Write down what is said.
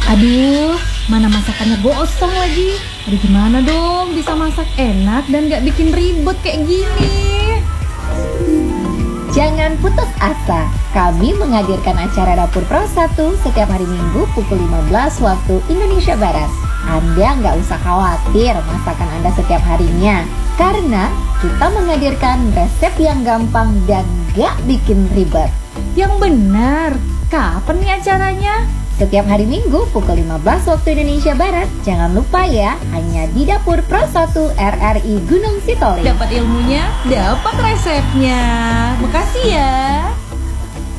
Aduh, mana masakannya gosong lagi. Aduh, gimana dong bisa masak enak dan gak bikin ribet kayak gini? Jangan putus asa, kami menghadirkan acara Dapur Pro 1 setiap hari Minggu pukul 15 waktu Indonesia Barat. Anda nggak usah khawatir masakan Anda setiap harinya, karena kita menghadirkan resep yang gampang dan gak bikin ribet. Yang benar, kapan nih acaranya? Setiap hari Minggu pukul 15 waktu Indonesia Barat. Jangan lupa ya, hanya di Dapur Pro 1 RRI Gunung Sitoli. Dapat ilmunya, dapat resepnya. Makasih ya.